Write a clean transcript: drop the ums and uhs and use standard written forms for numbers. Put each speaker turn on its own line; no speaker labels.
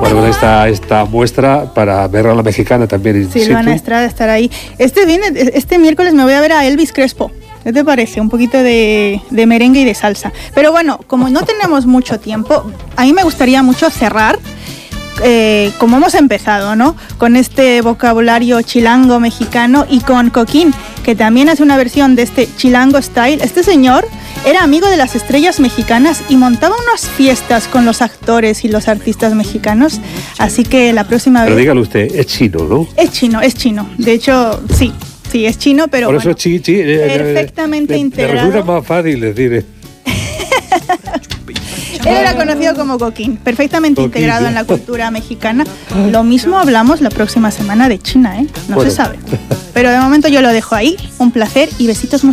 Bueno, pues esta muestra para ver a la mexicana también.
Silvana Estrada estará ahí. Este miércoles me voy a ver a Elvis Crespo. ¿Qué te parece? Un poquito de merengue y de salsa. Pero bueno, como no tenemos mucho tiempo, a mí me gustaría mucho cerrar como hemos empezado, ¿no? Con este vocabulario chilango mexicano y con Coquín, que también hace una versión de este chilango style. Este señor era amigo de las estrellas mexicanas y montaba unas fiestas con los actores y los artistas mexicanos. Así que la próxima vez...
Pero dígalo usted, es chino, ¿no?
Es chino. De hecho, sí, es chino, pero
por eso bueno,
perfectamente integrado.
Me resulta más fácil decir...
Él era conocido como Coquín, perfectamente integrado en la cultura mexicana. Lo mismo hablamos la próxima semana de China, ¿eh? No se sabe. Pero de momento yo lo dejo ahí. Un placer y besitos.